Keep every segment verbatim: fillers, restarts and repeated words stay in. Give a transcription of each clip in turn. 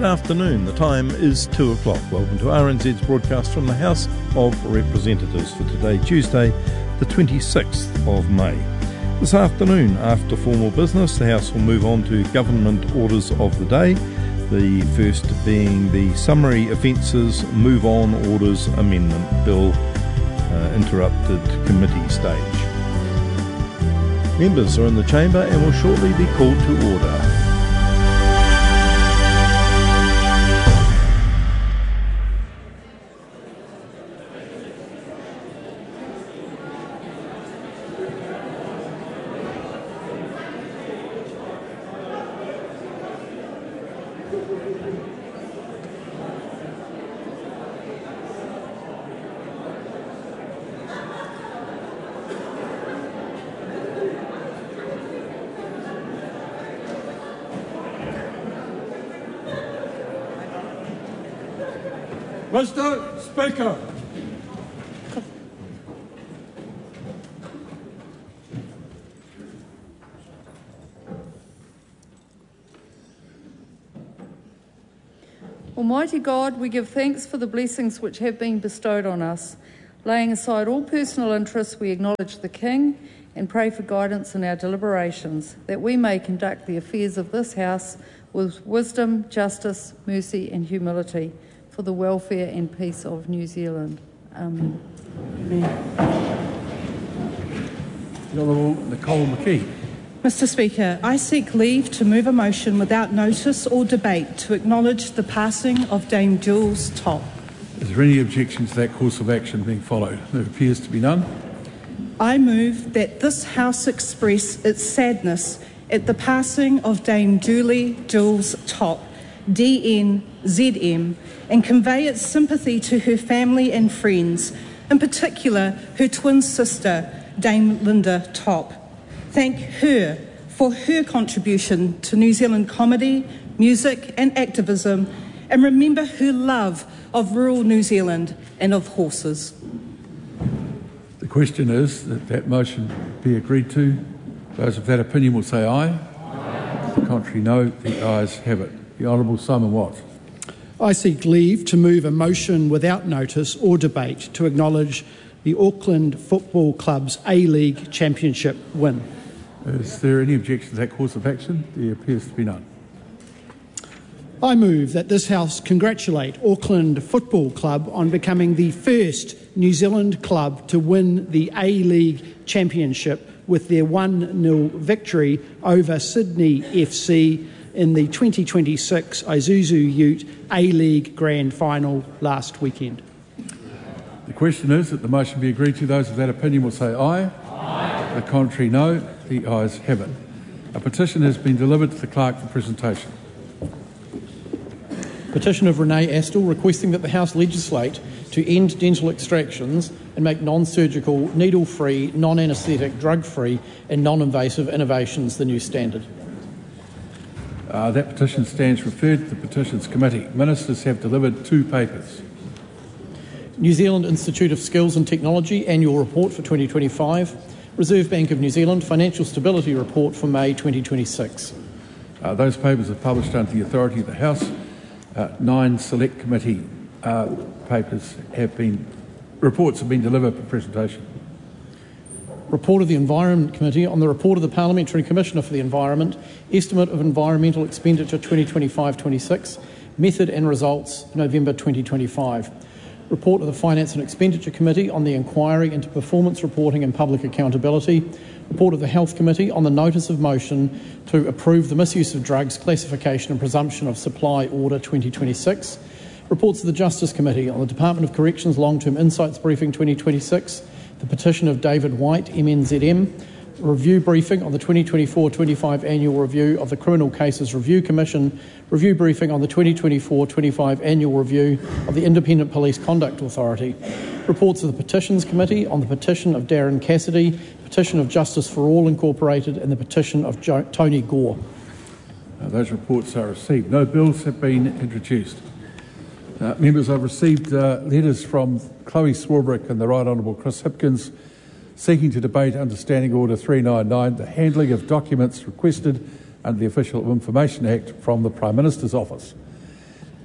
afternoon. The time is two o'clock. Welcome to R N Z's broadcast from the House of Representatives for today, Tuesday, the twenty-sixth of May. This afternoon, after formal business, the House will move on to government orders of the day, the first being the Summary Offences Move On Orders Amendment Bill, uh, interrupted committee stage. Members are in the chamber and will shortly be called to order. Mister Speaker. Almighty God, we give thanks for the blessings which have been bestowed on us. Laying aside all personal interests, we acknowledge the King and pray for guidance in our deliberations, that we may conduct the affairs of this House with wisdom, justice, mercy and humility, for the welfare and peace of New Zealand. Amen. Amen. The Honourable Nicole McKee. Mister Speaker, I seek leave to move a motion without notice or debate to acknowledge the passing of Dame Jules Topp. Is there any objection to that course of action being followed? There appears to be none. I move that this House express its sadness at the passing of Dame Julie Jules Topp, D N Z M, and convey its sympathy to her family and friends, in particular her twin sister, Dame Linda Topp. Thank her for her contribution to New Zealand comedy, music and activism, and remember her love of rural New Zealand and of horses. The question is that that motion be agreed to. Those of that opinion will say aye. Aye. The contrary, no. The ayes have it. The Honourable Simon Watts. I seek leave to move a motion without notice or debate to acknowledge the Auckland Football Club's A-League Championship win. Is there any objection to that course of action? There appears to be none. I move that this House congratulate Auckland Football Club on becoming the first New Zealand club to win the A-League Championship with their one nil victory over Sydney F C in the twenty twenty-six Isuzu Ute A-League Grand Final last weekend. The question is that the motion be agreed to. Those of that opinion will say aye. Aye. The contrary, no. The ayes have it. A petition has been delivered to the clerk for presentation. Petition of Renee Astle requesting that the House legislate to end dental extractions and make non-surgical, needle-free, non-anaesthetic, drug-free and non-invasive innovations the new standard. Uh, that petition stands referred to the Petitions Committee. Ministers have delivered two papers. New Zealand Institute of Skills and Technology Annual Report for twenty twenty-five, Reserve Bank of New Zealand Financial Stability Report for May twenty twenty-six. Uh, those papers are published under the authority of the House. Uh, nine Select Committee uh, papers have been, reports have been delivered for presentation. Report of the Environment Committee on the report of the Parliamentary Commissioner for the Environment, Estimate of Environmental Expenditure twenty twenty-five twenty-six, Method and Results, November twenty twenty-five. Report of the Finance and Expenditure Committee on the inquiry into performance reporting and public accountability. Report of the Health Committee on the notice of motion to approve the misuse of drugs classification and presumption of supply order twenty twenty-six. Reports of the Justice Committee on the Department of Corrections Long-Term Insights Briefing twenty twenty-six. The petition of David White, M N Z M. Review briefing on the twenty twenty-four twenty-five annual review of the Criminal Cases Review Commission. Review briefing on the twenty twenty-four twenty-five annual review of the Independent Police Conduct Authority. Reports of the Petitions Committee on the petition of Darren Cassidy, petition of Justice for All Incorporated and the petition of jo- Tony Gore. Uh, those reports are received. No bills have been introduced. Uh, members, I've received uh, letters from Chloe Swarbrick and the Right Honourable Chris Hipkins seeking to debate under Standing Order three ninety-nine the handling of documents requested under the Official Information Act from the Prime Minister's Office.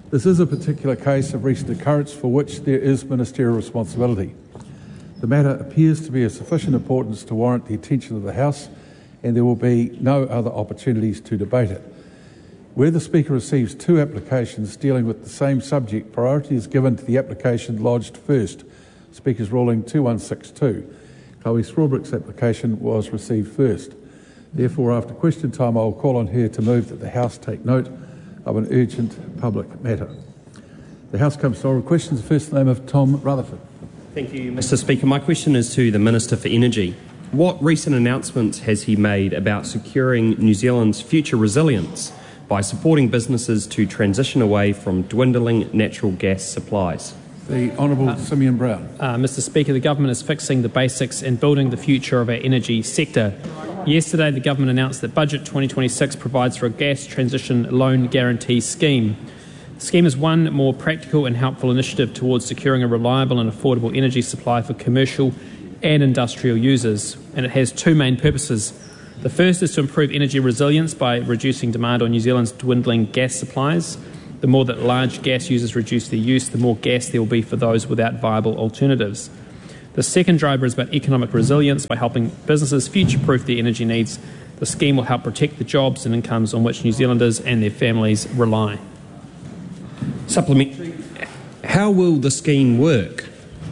This is a particular case of recent occurrence for which there is ministerial responsibility. The matter appears to be of sufficient importance to warrant the attention of the House, and there will be no other opportunities to debate it. Where the Speaker receives two applications dealing with the same subject, priority is given to the application lodged first. Speaker's ruling two one six two. Chloe Swarbrick's application was received first. Therefore, after question time, I will call on her to move that the House take note of an urgent public matter. The House comes to oral questions. The first name of Tom Rutherford. Thank you, Mister Speaker. My question is to the Minister for Energy. What recent announcements has he made about securing New Zealand's future resilience by supporting businesses to transition away from dwindling natural gas supplies? The Honourable uh, Simeon Brown. Uh, Mister Speaker, the government is fixing the basics and building the future of our energy sector. Yesterday, the government announced that Budget twenty twenty-six provides for a gas transition loan guarantee scheme. The scheme is one more practical and helpful initiative towards securing a reliable and affordable energy supply for commercial and industrial users, and it has two main purposes. The first is to improve energy resilience by reducing demand on New Zealand's dwindling gas supplies. The more that large gas users reduce their use, the more gas there will be for those without viable alternatives. The second driver is about economic resilience by helping businesses future-proof their energy needs. The scheme will help protect the jobs and incomes on which New Zealanders and their families rely. Supplementary. How will the scheme work?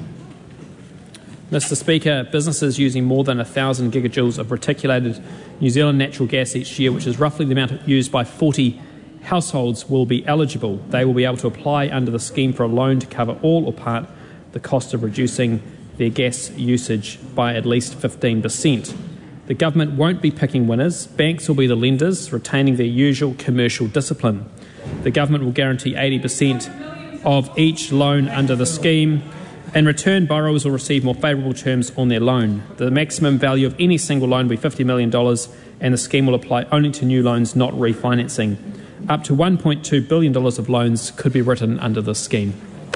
Mister Speaker, businesses using more than one thousand gigajoules of reticulated New Zealand natural gas each year, which is roughly the amount used by forty households, will be eligible. They will be able to apply under the scheme for a loan to cover all or part of the cost of reducing their gas usage by at least fifteen percent. The government won't be picking winners. Banks will be the lenders, retaining their usual commercial discipline. The government will guarantee eighty percent of each loan under the scheme. In return, borrowers will receive more favourable terms on their loan. The maximum value of any single loan will be fifty million dollars, and the scheme will apply only to new loans, not refinancing. Up to one point two billion dollars of loans could be written under this scheme.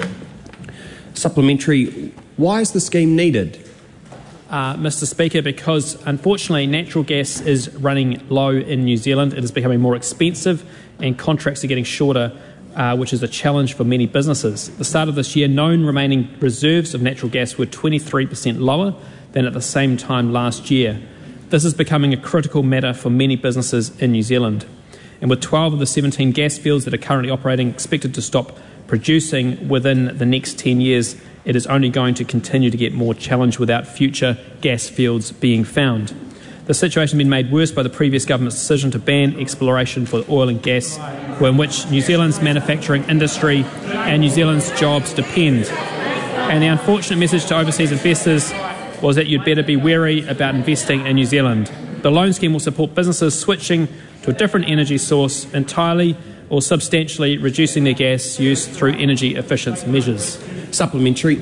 Supplementary. Why is the scheme needed? Uh, Mister Speaker, because unfortunately natural gas is running low in New Zealand. It is becoming more expensive and contracts are getting shorter, uh, which is a challenge for many businesses. At the start of this year, known remaining reserves of natural gas were twenty-three percent lower than at the same time last year. This is becoming a critical matter for many businesses in New Zealand. And with twelve of the seventeen gas fields that are currently operating expected to stop producing within the next ten years, it is only going to continue to get more challenged without future gas fields being found. The situation has been made worse by the previous government's decision to ban exploration for oil and gas, in which New Zealand's manufacturing industry and New Zealand's jobs depend. And the unfortunate message to overseas investors was that you'd better be wary about investing in New Zealand. The loan scheme will support businesses switching to a different energy source entirely or substantially reducing their gas use through energy efficiency measures. Supplementary.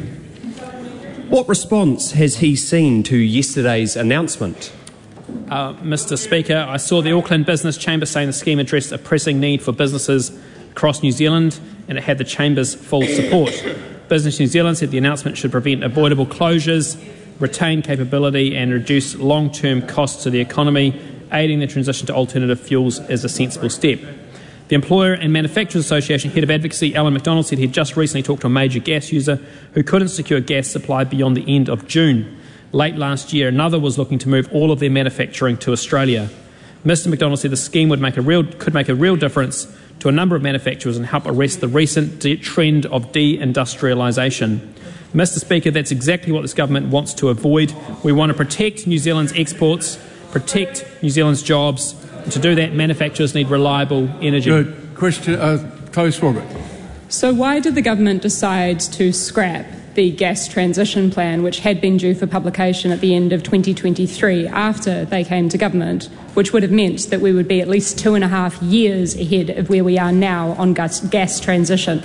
What response has he seen to yesterday's announcement? Uh, Mister Speaker, I saw the Auckland Business Chamber saying the scheme addressed a pressing need for businesses across New Zealand, and it had the Chamber's full support. Business New Zealand said the announcement should prevent avoidable closures, retain capability and reduce long-term costs to the economy. Aiding the transition to alternative fuels is a sensible step. The Employer and Manufacturers Association Head of Advocacy, Alan McDonald, said he had just recently talked to a major gas user who couldn't secure gas supply beyond the end of June. Late last year, another was looking to move all of their manufacturing to Australia. Mister McDonald said the scheme would make a real, could make a real difference to a number of manufacturers and help arrest the recent de- trend of deindustrialisation. Mister Speaker, that's exactly what this government wants to avoid. We want to protect New Zealand's exports, protect New Zealand's jobs. And to do that, manufacturers need reliable energy. Good. Question, uh, Chloe Swarbrick. So why did the government decide to scrap the gas transition plan, which had been due for publication at the end of twenty twenty-three after they came to government, which would have meant that we would be at least two and a half years ahead of where we are now on gas, gas transition?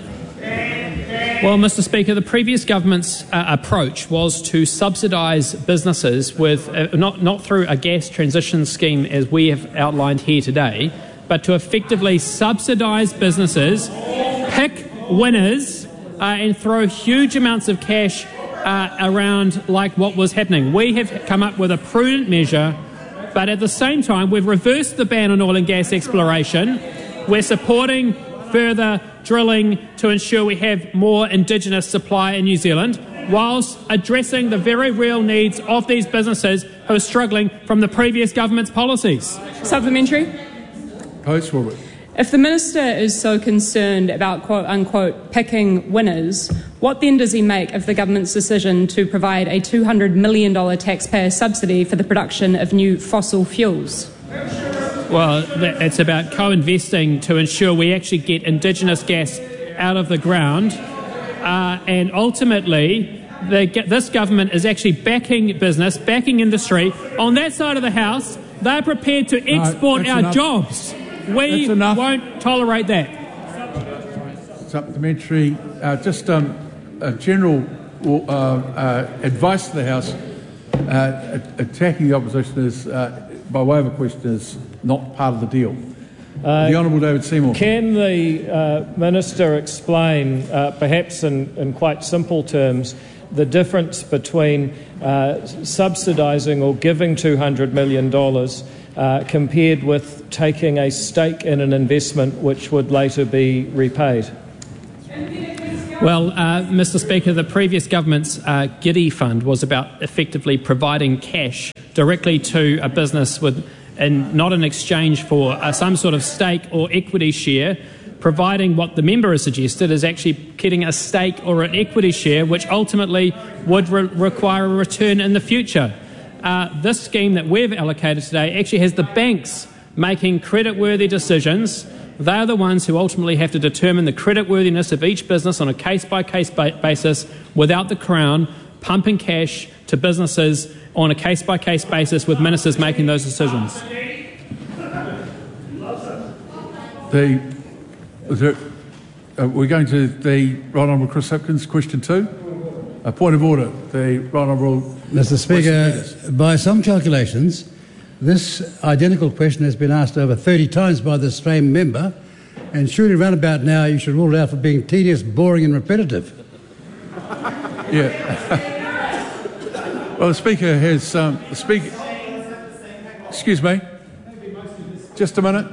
Well, Mister Speaker, the previous government's uh, approach was to subsidise businesses with uh, not, not through a gas transition scheme as we have outlined here today, but to effectively subsidise businesses, pick winners uh, and throw huge amounts of cash uh, around like what was happening. We have come up with a prudent measure, but at the same time we've reversed the ban on oil and gas exploration. We're supporting further drilling to ensure we have more Indigenous supply in New Zealand, whilst addressing the very real needs of these businesses who are struggling from the previous government's policies. Supplementary. Post Swarbrick. If the Minister is so concerned about quote-unquote picking winners, what then does he make of the government's decision to provide a two hundred million dollars taxpayer subsidy for the production of new fossil fuels? Well, it's about co-investing to ensure we actually get Indigenous gas out of the ground, uh, and ultimately the, this government is actually backing business, backing industry. On that side of the House, they're prepared to export no, our enough. jobs. We won't tolerate that. Supplementary. Uh, just um, a general uh, uh, advice to the House. Uh, attacking the opposition is, uh, by way of a question, is not part of the deal. Uh, the Honourable David Seymour. Can the uh, Minister explain, uh, perhaps in, in quite simple terms, the difference between uh, subsidising or giving two hundred million dollars uh, compared with taking a stake in an investment which would later be repaid? Well, uh, Mister Speaker, the previous government's uh, Giddy Fund was about effectively providing cash directly to a business with, and not in exchange for uh, some sort of stake or equity share, providing what the member has suggested is actually getting a stake or an equity share, which ultimately would re- require a return in the future. Uh, this scheme that we've allocated today actually has the banks making credit-worthy decisions. They're the ones who ultimately have to determine the creditworthiness of each business on a case-by-case ba- basis without the Crown pumping cash to businesses on a case-by-case basis with ministers making those decisions. The, the, uh, we're going to the Right Honourable Chris Hipkins, question two. A point of order. The Right Honourable Mister Speaker, by some calculations, this identical question has been asked over thirty times by the same member, and surely round about now you should rule it out for being tedious, boring and repetitive. Yeah. Well, the Speaker has... Um, the Speaker... Excuse me. Just a minute.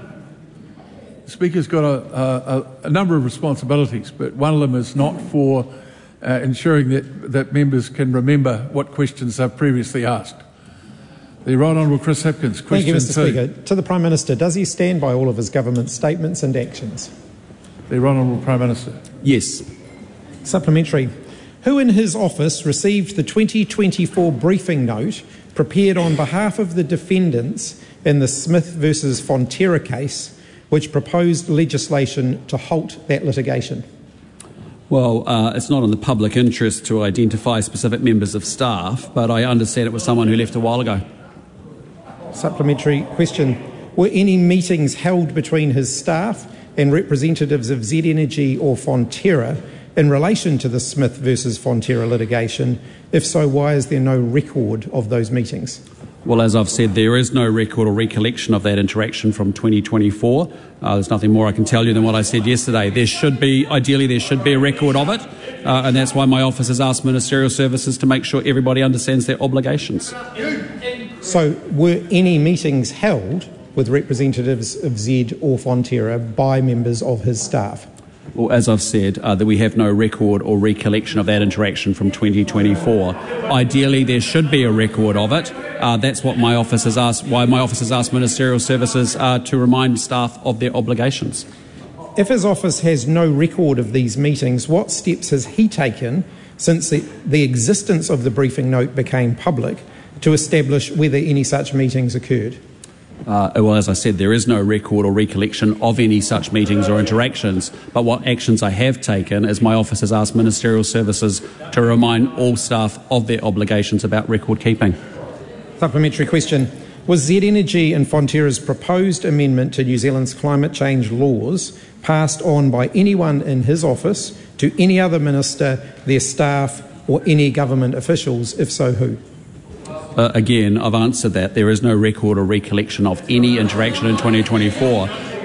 The Speaker's got a, a, a number of responsibilities, but one of them is not for uh, ensuring that, that members can remember what questions they've previously asked. The Right Honourable Chris Hipkins, question Thank you, Mister two. Speaker. To the Prime Minister, does he stand by all of his government statements and actions? The Right Honourable Prime Minister. Yes. Supplementary. Who in his office received the twenty twenty-four briefing note prepared on behalf of the defendants in the Smith versus Fonterra case, which proposed legislation to halt that litigation? Well, uh, it's not in the public interest to identify specific members of staff, but I understand it was someone who left a while ago. Supplementary question. Were any meetings held between his staff and representatives of Z Energy or Fonterra in relation to the Smith versus Fonterra litigation? If so, why is there no record of those meetings? Well, as I've said, there is no record or recollection of that interaction from twenty twenty-four. Uh, there's nothing more I can tell you than what I said yesterday. There should be, ideally, there should be a record of it, uh, and that's why my office has asked Ministerial Services to make sure everybody understands their obligations. So, were any meetings held with representatives of Z or Fonterra by members of his staff? Well, as I've said, uh, that we have no record or recollection of that interaction from twenty twenty-four. Ideally, there should be a record of it. Uh, that's what my office has asked. Why my office has asked Ministerial Services uh, to remind staff of their obligations. If his office has no record of these meetings, what steps has he taken since the, the existence of the briefing note became public to establish whether any such meetings occurred? Uh, well, as I said, there is no record or recollection of any such meetings or interactions, but what actions I have taken is my office has asked Ministerial Services to remind all staff of their obligations about record keeping. Supplementary question. Was Z Energy and Fonterra's proposed amendment to New Zealand's climate change laws passed on by anyone in his office to any other minister, their staff or any government officials? If so, who? Uh, again, I've answered that. There is no record or recollection of any interaction in twenty twenty-four.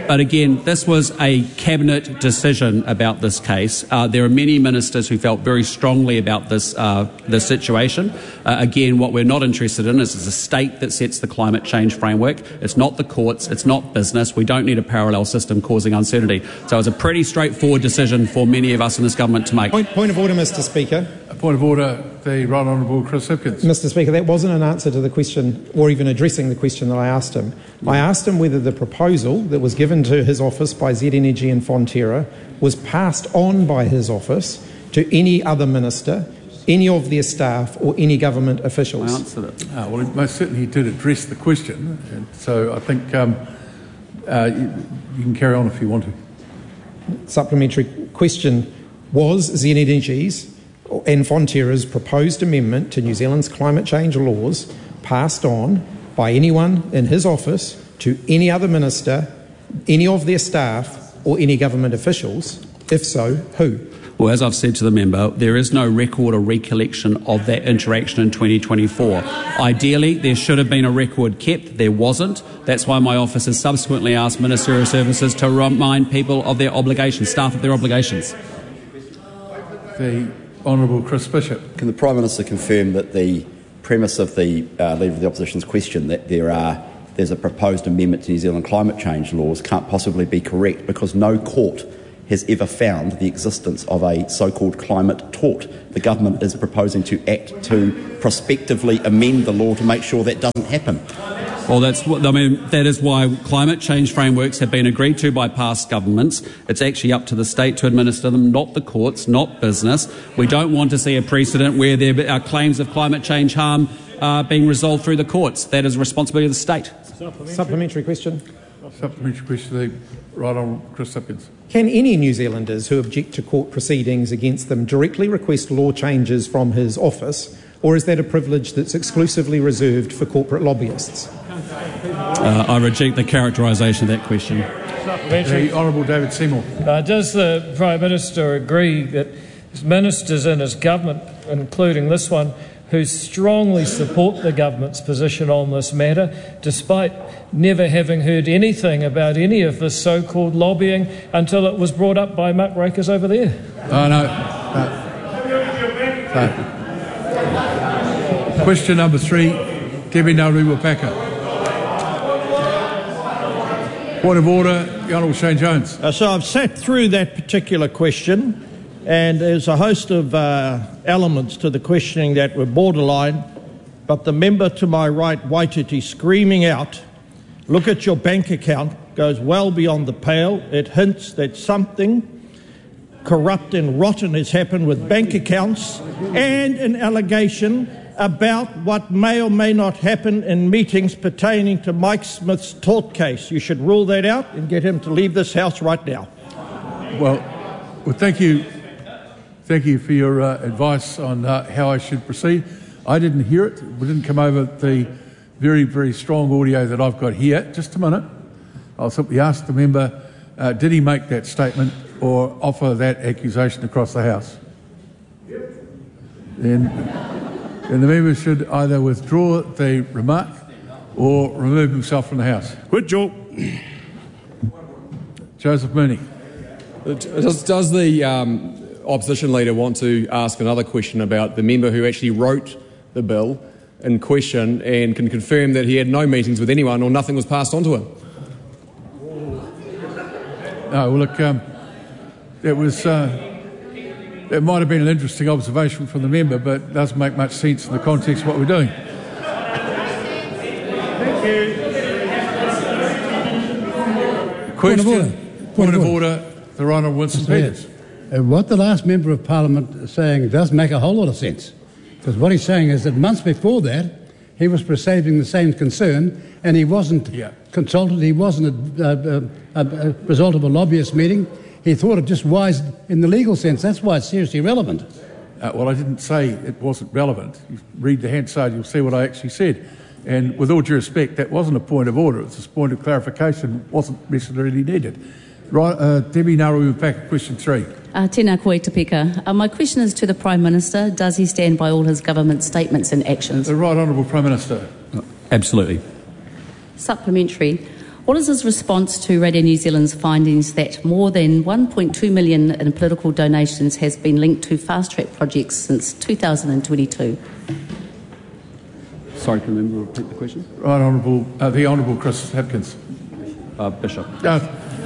But again, this was a cabinet decision about this case. Uh, there are many ministers who felt very strongly about this uh, this situation. Uh, again, what we're not interested in is, is a state that sets the climate change framework. It's not the courts. It's not business. We don't need a parallel system causing uncertainty. So it's a pretty straightforward decision for many of us in this government to make. Point, point of order, Mister Speaker. A point of order, the Right Honourable Chris Hipkins. Mister Speaker, that wasn't an answer to the question or even addressing the question that I asked him. I asked him whether the proposal that was given to his office by Z Energy and Fonterra was passed on by his office to any other minister, any of their staff or any government officials. I answered it. Uh, well, most certainly he did address the question, and so I think um, uh, you, you can carry on if you want to. Supplementary question: was Z Energy's and Fonterra's proposed amendment to New Zealand's climate change laws passed on by anyone in his office to any other minister, any of their staff or any government officials? If so, who? Well, as I've said to the member, there is no record or recollection of that interaction in twenty twenty-four. Ideally, there should have been a record kept. There wasn't. That's why my office has subsequently asked Ministerial Services to remind people of their obligations, staff of their obligations. The Honourable Chris Bishop. Can the Prime Minister confirm that the premise of the uh, Leader of the Opposition's question, that there are there's a proposed amendment to New Zealand climate change laws, can't possibly be correct because no court has ever found the existence of a so-called climate tort? The government is proposing to act to prospectively amend the law to make sure that doesn't happen. Well, that's what, I mean, that is why climate change frameworks have been agreed to by past governments. It's actually up to the state to administer them, not the courts, not business. We don't want to see a precedent where there are claims of climate change harm uh, being resolved through the courts. That is a responsibility of the state. Supplementary, Supplementary question. Supplementary question, the Right Honourable Chris Hipkins. Can any New Zealanders who object to court proceedings against them directly request law changes from his office, or is that a privilege that's exclusively reserved for corporate lobbyists? Uh, I reject the characterisation of that question. The Honourable David Seymour. Uh, does the Prime Minister agree that ministers in his government, including this one, who strongly support the government's position on this matter, despite never having heard anything about any of this so-called lobbying until it was brought up by muckrakers over there? Oh, no. no. no. Question number three, Debbie Naruwa-Packer. Point of order, the Honourable Shane Jones. Uh, so I've sat through that particular question, and there's a host of uh, elements to the questioning that were borderline, but the member to my right, Waititi, screaming out, "Look at your bank account," goes well beyond the pale. It hints that something corrupt and rotten has happened with bank accounts, and an allegation about what may or may not happen in meetings pertaining to Mike Smith's tort case. You should rule that out and get him to leave this House right now. Well, well thank you. Thank you for your uh, advice on uh, how I should proceed. I didn't hear it. We didn't come over the very, very strong audio that I've got here. Just a minute. I'll simply ask the member, uh, did he make that statement or offer that accusation across the House? Yep. Then, then the member should either withdraw the remark or remove himself from the House. Good job. Joseph Mooney. Does, does the um, opposition leader want to ask another question about the member who actually wrote the bill in question and can confirm that he had no meetings with anyone or nothing was passed on to him? No, well, look, um, it was. Uh, it might have been an interesting observation from the member, but it doesn't make much sense in the context of what we're doing. Thank you. Question. Point of order. Point, Point of order. order the Right Honourable Winston Peters. Uh, what the last member of Parliament is saying does make a whole lot of sense, because what he's saying is that months before that he was presenting the same concern and he wasn't yeah. consulted, he wasn't a, a, a, a result of a lobbyist meeting. He thought it just wise in the legal sense. That's why it's seriously relevant. Uh, well, I didn't say it wasn't relevant. You read the Hansard, you'll see what I actually said. And with all due respect, that wasn't a point of order. It was a point of clarification. It wasn't necessarily needed. Right, uh, Debbie Naruwa-Packer, question three. Uh, tēnā koe te pika. Uh, my question is to the Prime Minister. Does he stand by all his government statements and actions? The Right Honourable Prime Minister. Absolutely. Supplementary. What is his response to Radio New Zealand's findings that more than one point two million in political donations has been linked to fast-track projects since two thousand twenty-two? Sorry, can the member repeat the question? Right Honourable, uh, the Honourable Chris Hipkins. Uh, Bishop. Uh,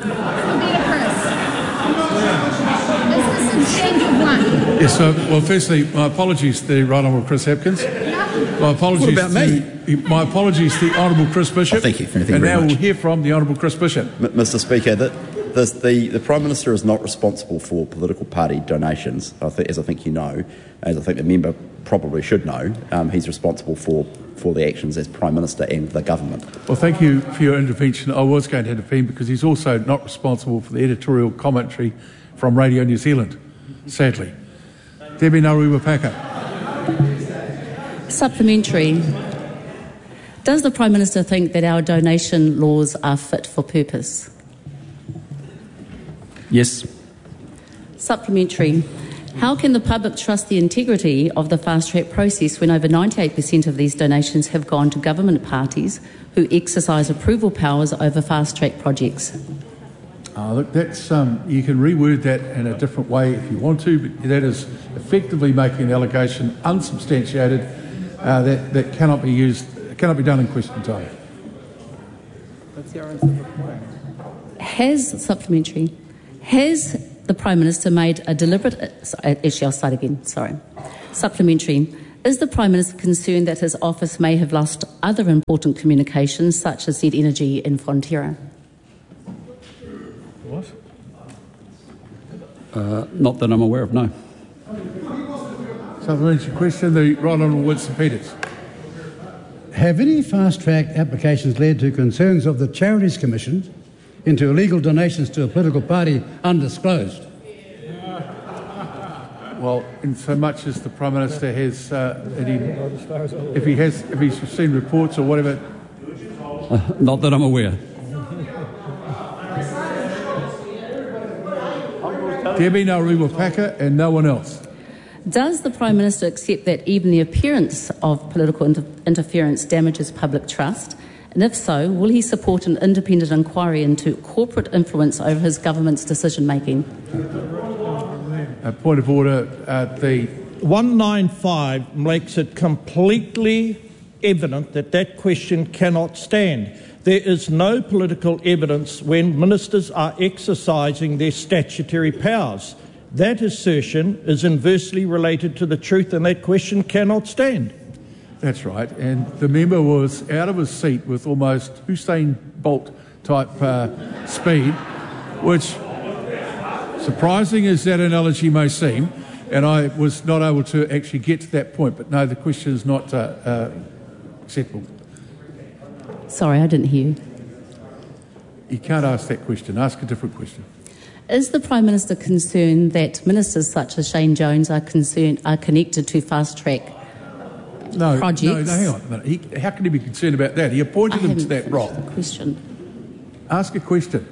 Yes, so, well, firstly, my apologies to the Right Honourable Chris Hipkins. My apologies What about to, me? My apologies to the Honourable Chris Bishop. Oh, thank you. Thank you and very now much. we'll hear from the Honourable Chris Bishop. M- Mister Speaker, the, the, the, the Prime Minister is not responsible for political party donations, I th- as I think you know, as I think the member probably should know. Um, he's responsible for, for the actions as Prime Minister and the government. Well, thank you for your intervention. I was going to intervene because he's also not responsible for the editorial commentary from Radio New Zealand, sadly. Debbie Naruwa-Packer. Supplementary. Does the Prime Minister think that our donation laws are fit for purpose? Yes. Supplementary. How can the public trust the integrity of the fast-track process when over ninety-eight percent of these donations have gone to government parties who exercise approval powers over fast-track projects? Uh, look, that's, um, you can reword that in a different way if you want to, but that is effectively making an allegation unsubstantiated uh, that, that cannot be used, cannot be done in question time. That's the answer required. Has, supplementary, has the Prime Minister made a deliberate... Uh, actually, I'll start again, sorry. Supplementary. Is the Prime Minister concerned that his office may have lost other important communications such as Z Energy in Fonterra? What? Uh, not that I'm aware of, no. Supplementary question, the Right Honourable Winston Peters. Have any fast-track applications led to concerns of the Charities Commission into illegal donations to a political party undisclosed? Well, in so much as the Prime Minister has, uh, any, if he has, if he's seen reports or whatever. Uh, not that I'm aware. Debbie Naruwa-Packer and no one else. Does the Prime Minister accept that even the appearance of political inter- interference damages public trust? And if so, will he support an independent inquiry into corporate influence over his government's decision-making? A point of order, uh, the... one ninety-five makes it completely evident that that question cannot stand. There is no political evidence when ministers are exercising their statutory powers. That assertion is inversely related to the truth, and that question cannot stand. That's right, and the member was out of his seat with almost Usain Bolt type uh, speed, which, surprising as that analogy may seem, and I was not able to actually get to that point, but no, the question is not uh, uh, acceptable. Sorry, I didn't hear you. You can't ask that question. Ask a different question. Is the Prime Minister concerned that ministers such as Shane Jones are concerned are connected to fast-track no, projects? No, no, hang on a minute. He, how can he be concerned about that? He appointed I him to that role. The question. Ask a question.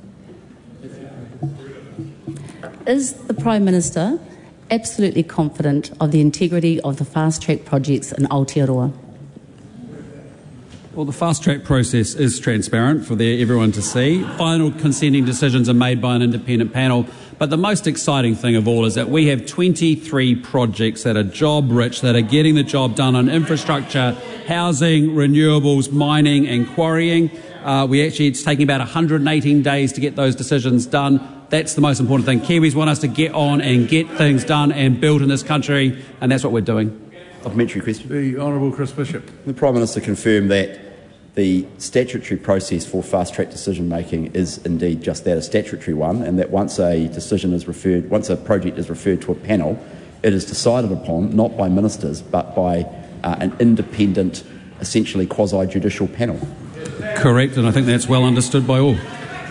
Is the Prime Minister absolutely confident of the integrity of the fast-track projects in Aotearoa? Well, the fast-track process is transparent for the, everyone to see. Final consenting decisions are made by an independent panel. But the most exciting thing of all is that we have twenty-three projects that are job-rich, that are getting the job done on infrastructure, housing, renewables, mining and quarrying. Uh, we actually, it's taking about one hundred eighteen days to get those decisions done. That's the most important thing. Kiwis want us to get on and get things done and build in this country, and that's what we're doing. Supplementary question. The Honourable Chris Bishop. The Prime Minister confirmed that the statutory process for fast-track decision-making is indeed just that, a statutory one, and that once a decision is referred, once a project is referred to a panel, it is decided upon not by ministers but by uh, an independent, essentially quasi-judicial panel. Correct, and I think that's well understood by all.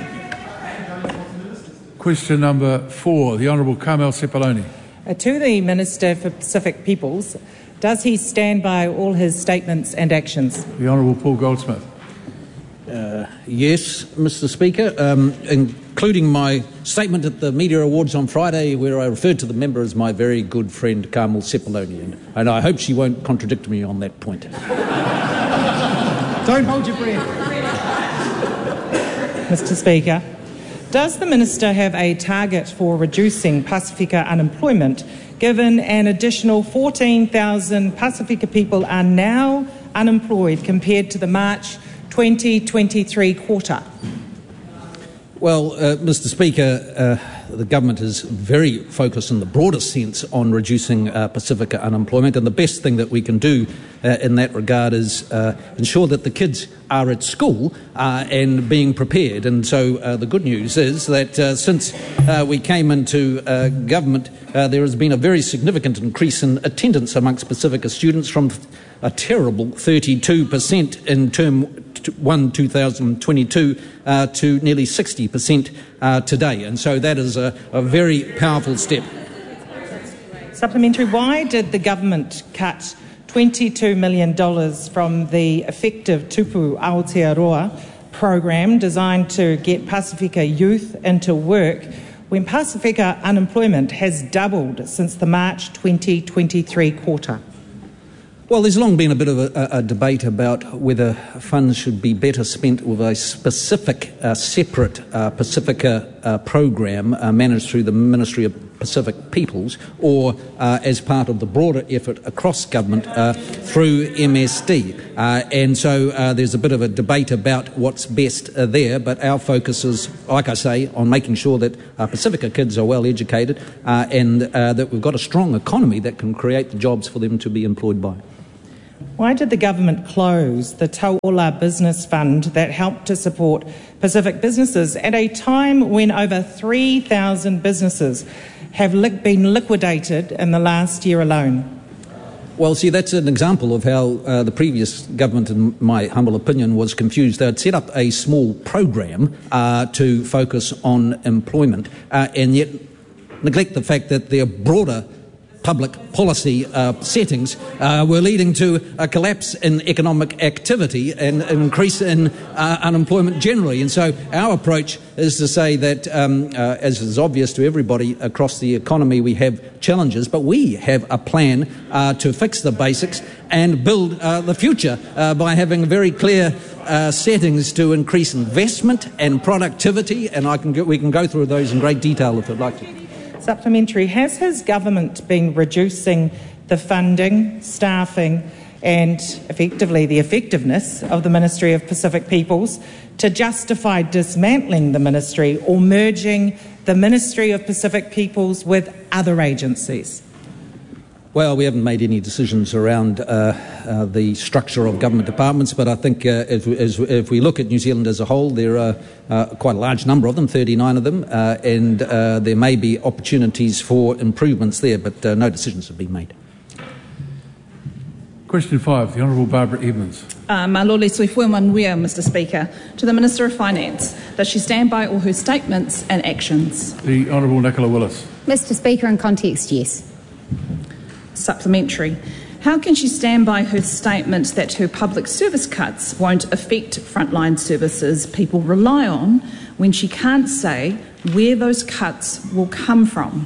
Question number four, the Honourable Carmel Sepuloni. Uh, to the Minister for Pacific Peoples, does he stand by all his statements and actions? The Honourable Paul Goldsmith. Uh, yes, Mister Speaker, um, including my statement at the Media Awards on Friday where I referred to the member as my very good friend Carmel Sepuloni, and, and I hope she won't contradict me on that point. Don't hold your breath. Mister Speaker. Does the Minister have a target for reducing Pasifika unemployment, given an additional fourteen thousand Pasifika people are now unemployed compared to the March twenty twenty-three quarter? Well, uh, Mister Speaker, uh, the government is very focused in the broader sense on reducing uh, Pasifika unemployment, and the best thing that we can do uh, in that regard is uh, ensure that the kids are at school uh, and being prepared. And so uh, the good news is that uh, since uh, we came into uh, government, uh, there has been a very significant increase in attendance amongst Pasifika students from a terrible thirty-two percent in term one two thousand twenty-two uh, to nearly sixty percent uh, today. And so that is a, a very powerful step. Supplementary. Why did the government cut twenty-two million dollars from the effective Tupu Aotearoa program designed to get Pasifika youth into work when Pasifika unemployment has doubled since the March twenty twenty-three quarter? Well, there's long been a bit of a, a debate about whether funds should be better spent with a specific, uh, separate uh, Pasifika uh, program uh, managed through the Ministry of Pacific Peoples, or uh, as part of the broader effort across government uh, through M S D. Uh, and so uh, there's a bit of a debate about what's best uh, there, but our focus is, like I say, on making sure that uh, Pasifika kids are well educated uh, and uh, that we've got a strong economy that can create the jobs for them to be employed by. Why did the government close the Tauola Business Fund that helped to support Pacific businesses at a time when over three thousand businesses have li- been liquidated in the last year alone? Well, see, that's an example of how uh, the previous government, in my humble opinion, was confused. They had set up a small program uh, to focus on employment uh, and yet neglect the fact that their broader public policy uh, settings uh, were leading to a collapse in economic activity and an increase in uh, unemployment generally. And so our approach is to say that, um, uh, as is obvious to everybody across the economy, we have challenges, but we have a plan uh, to fix the basics and build uh, the future uh, by having very clear uh, settings to increase investment and productivity, and I can go, we can go through those in great detail if you'd like to. Supplementary. Has his government been reducing the funding, staffing and effectively the effectiveness of the Ministry of Pacific Peoples to justify dismantling the ministry or merging the Ministry of Pacific Peoples with other agencies? Well, we haven't made any decisions around uh, uh, the structure of government departments, but I think uh, if, as, if we look at New Zealand as a whole, there are uh, quite a large number of them, thirty-nine of them, uh, and uh, there may be opportunities for improvements there, but uh, no decisions have been made. Question five, the Honourable Barbara Evans. Uh, Malole Soifua Mister Speaker. To the Minister of Finance, does she stand by all her statements and actions? The Honourable Nicola Willis. Mister Speaker, in context, yes. Supplementary. How can she stand by her statement that her public service cuts won't affect frontline services people rely on when she can't say where those cuts will come from?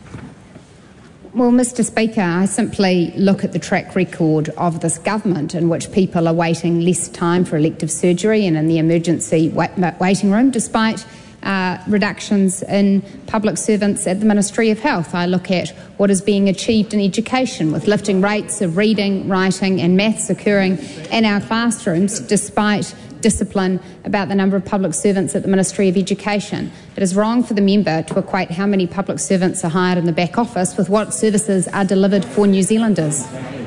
Well, Mister Speaker, I simply look at the track record of this government in which people are waiting less time for elective surgery and in the emergency waiting room, despite Uh, reductions in public servants at the Ministry of Health. I look at what is being achieved in education with lifting rates of reading, writing and maths occurring in our classrooms despite discipline about the number of public servants at the Ministry of Education. It is wrong for the member to equate how many public servants are hired in the back office with what services are delivered for New Zealanders.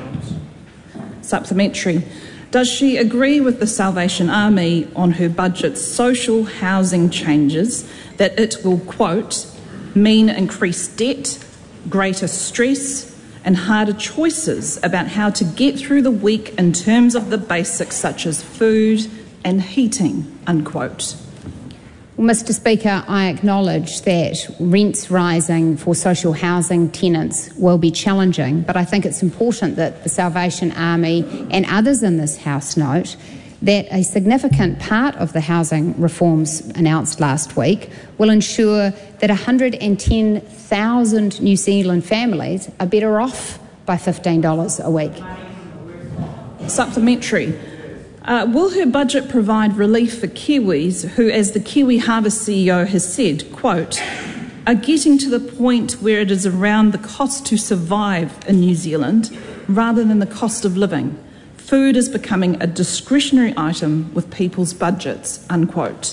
Supplementary. Does she agree with the Salvation Army on her budget's social housing changes that it will, quote, mean increased debt, greater stress and harder choices about how to get through the week in terms of the basics such as food and heating, unquote? Well, Mister Speaker, I acknowledge that rents rising for social housing tenants will be challenging, but I think it's important that the Salvation Army and others in this House note that a significant part of the housing reforms announced last week will ensure that one hundred ten thousand New Zealand families are better off by fifteen dollars a week. Supplementary. Uh, will her budget provide relief for Kiwis who, as the Kiwi Harvest C E O has said, quote, are getting to the point where it is around the cost to survive in New Zealand rather than the cost of living? Food is becoming a discretionary item with people's budgets, unquote.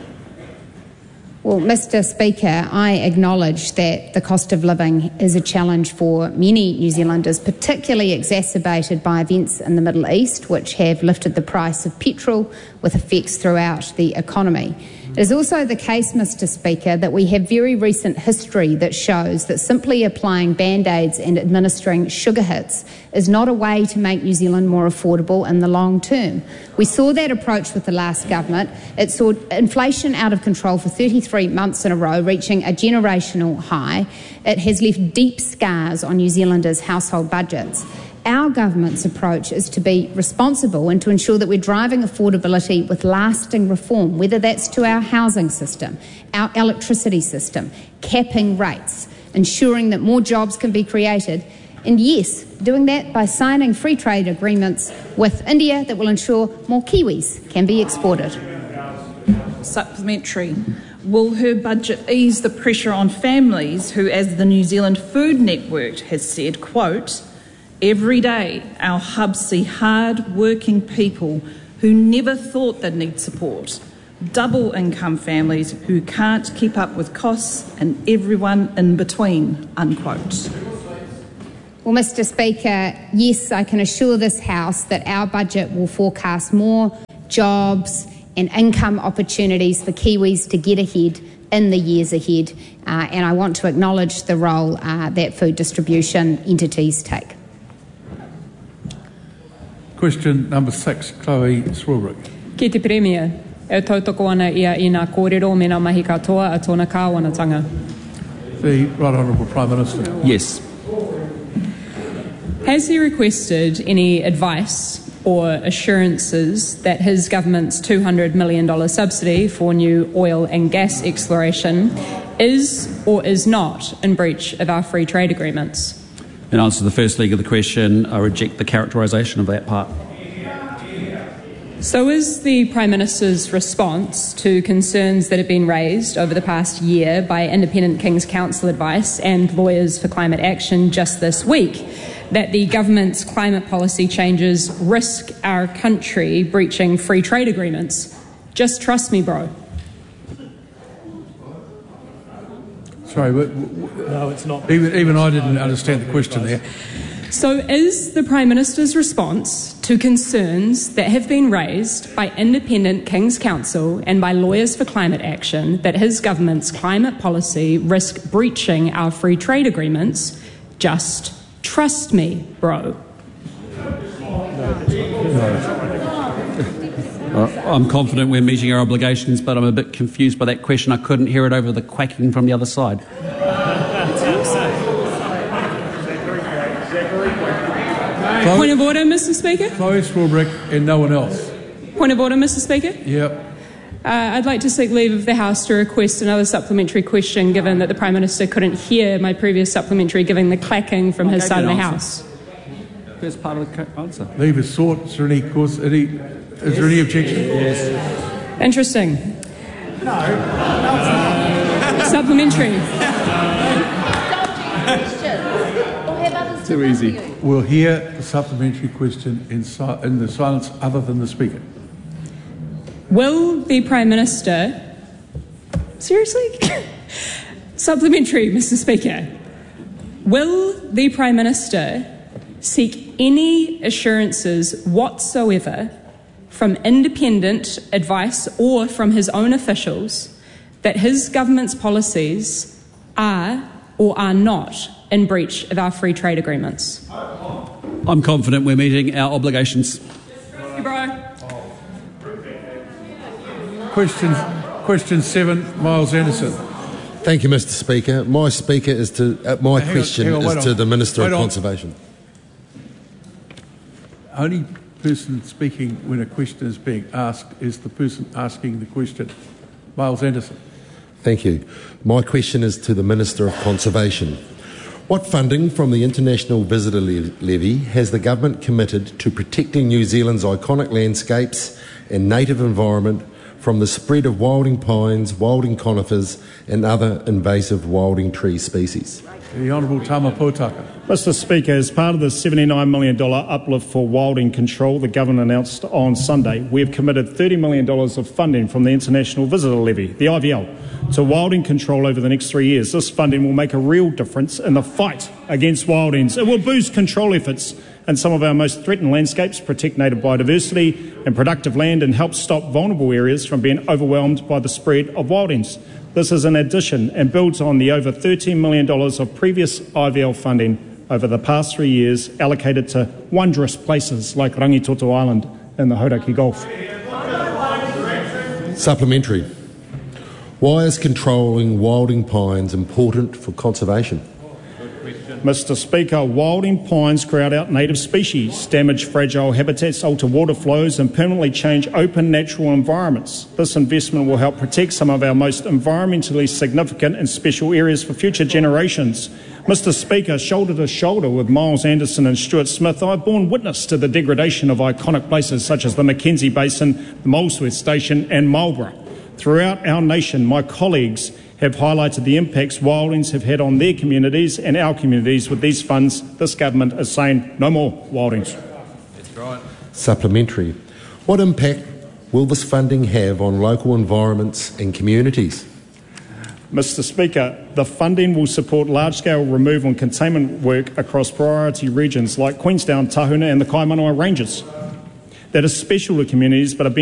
Well, Mister Speaker, I acknowledge that the cost of living is a challenge for many New Zealanders, particularly exacerbated by events in the Middle East, which have lifted the price of petrol with effects throughout the economy. It is also the case, Mister Speaker, that we have very recent history that shows that simply applying band-aids and administering sugar hits is not a way to make New Zealand more affordable in the long term. We saw that approach with the last government. It saw inflation out of control for thirty-three months in a row, reaching a generational high. It has left deep scars on New Zealanders' household budgets. Our government's approach is to be responsible and to ensure that we're driving affordability with lasting reform, whether that's to our housing system, our electricity system, capping rates, ensuring that more jobs can be created, and yes, doing that by signing free trade agreements with India that will ensure more Kiwis can be exported. Supplementary. Will her budget ease the pressure on families who, as the New Zealand Food Network has said, quote, every day our hubs see hard-working people who never thought they'd need support, double-income families who can't keep up with costs, and everyone in between, unquote. Well, Mister Speaker, yes, I can assure this House that our budget will forecast more jobs and income opportunities for Kiwis to get ahead in the years ahead, uh, and I want to acknowledge the role uh, that food distribution entities take. Question number six, Chloe Swarbrick. Ki te Premier, e tautoko ana ia i ngā kōrero me ngā mahi katoa a tōna kāwanatanga. The Right Honourable Prime Minister. Yes. Has he requested any advice or assurances that his government's two hundred million dollars subsidy for new oil and gas exploration is or is not in breach of our free trade agreements? In answer to the first leg of the question, I reject the characterisation of that part. So is the Prime Minister's response to concerns that have been raised over the past year by independent King's Council advice and Lawyers for Climate Action just this week that the government's climate policy changes risk our country breaching free trade agreements? Just trust me, bro. Sorry, but no, it's not. Even, even I didn't understand the question there. So is the Prime Minister's response to concerns that have been raised by independent King's Council and by Lawyers for Climate Action that his government's climate policy risk breaching our free trade agreements, just trust me, bro? Uh, I'm confident we're meeting our obligations, but I'm a bit confused by that question. I couldn't hear it over the quacking from the other side. Point of order, Mister Speaker. Chloe Swarbrick and no one else. Point of order, Mister Speaker. Yep. Uh, I'd like to seek leave of the House to request another supplementary question, given that the Prime Minister couldn't hear my previous supplementary, given the clacking from his side of the House. First part of the answer. Leave is sought. Is there any cause? Any? Is yes. there any objection? Yes. Interesting. No. Supplementary. Too easy. We'll hear the supplementary question in, si- in the silence other than the Speaker. Will the Prime Minister... Seriously? Supplementary, Mister Speaker. Will the Prime Minister seek any assurances whatsoever from independent advice or from his own officials that his government's policies are or are not in breach of our free trade agreements? I'm confident we're meeting our obligations. Bro. Question, question seven, Miles Anderson. Thank you, Mister Speaker. My speaker is to uh, my hang question on, on, is to on. the Minister wait of on. Conservation. Only person speaking when a question is being asked is the person asking the question. Miles Anderson. Thank you. My question is to the Minister of Conservation. What funding from the International Visitor Le- Levy has the government committed to protecting New Zealand's iconic landscapes and native environment from the spread of wilding pines, wilding conifers and other invasive wilding tree species? The Honourable Tama Potaka. Mister Speaker, as part of the seventy-nine million dollars uplift for wilding control the government announced on Sunday, we have committed thirty million dollars of funding from the International Visitor Levy, the I V L, to wilding control over the next three years. This funding will make a real difference in the fight against wildings. It will boost control efforts in some of our most threatened landscapes, protect native biodiversity and productive land, and help stop vulnerable areas from being overwhelmed by the spread of wildings. This is an addition and builds on the over thirteen million dollars of previous I V L funding over the past three years allocated to wondrous places like Rangitoto Island and the Hauraki Gulf. Supplementary. Why is controlling wilding pines important for conservation? Mister Speaker, wilding pines crowd out native species, damage fragile habitats, alter water flows and permanently change open natural environments. This investment will help protect some of our most environmentally significant and special areas for future generations. Mister Speaker, shoulder to shoulder with Miles Anderson and Stuart Smith, I've borne witness to the degradation of iconic places such as the Mackenzie Basin, the Molesworth Station and Marlborough. Throughout our nation, my colleagues have highlighted the impacts wildings have had on their communities and our communities. With these funds, this government is saying no more wildings. That's right. Supplementary. What impact will this funding have on local environments and communities? Mister Speaker, the funding will support large-scale removal and containment work across priority regions like Queenstown, Tahuna and the Kaimanawa Ranges that are special to communities but are being